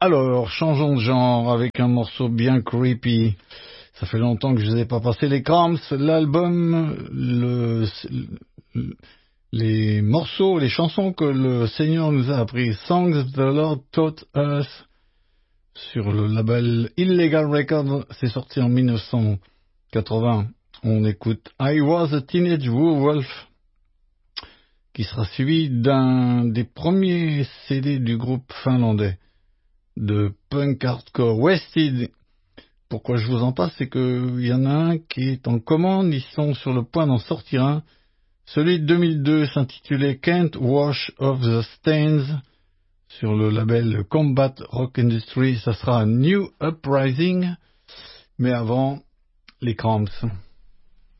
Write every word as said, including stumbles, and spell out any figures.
Alors, changeons de genre avec un morceau bien creepy. Ça fait longtemps que je ne vous ai pas passé les Cramps, l'album, le, le, les morceaux, les chansons que le Seigneur nous a appris. Songs the Lord Taught Us sur le label Illegal Records. C'est sorti en mille neuf cent quatre-vingts. On écoute I Was a Teenage Werewolf, qui sera suivi d'un des premiers C D du groupe finlandais de punk hardcore Wasted. Pourquoi je vous en passe, c'est qu'il y en a un qui est en commande, ils sont sur le point d'en sortir un. Celui de deux mille deux s'intitulait Can't Wash Off the Stains sur le label Combat Rock Industry. Ça sera un New Uprising, mais avant, les Cramps.